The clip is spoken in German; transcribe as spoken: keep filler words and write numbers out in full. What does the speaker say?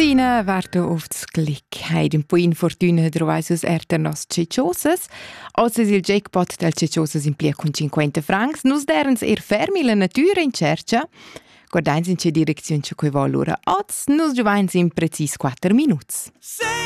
Sina warto aufs Glück. Heid un po infortuna trovai sus erter nos ceciosas. Osses il jackpot del ceciosas implia con cinquanta francs. Nus derens er fermi la natura in cercia. Guardains in che direzione ci coi vol ora oz. Nus giuvains in precis quattro minuts.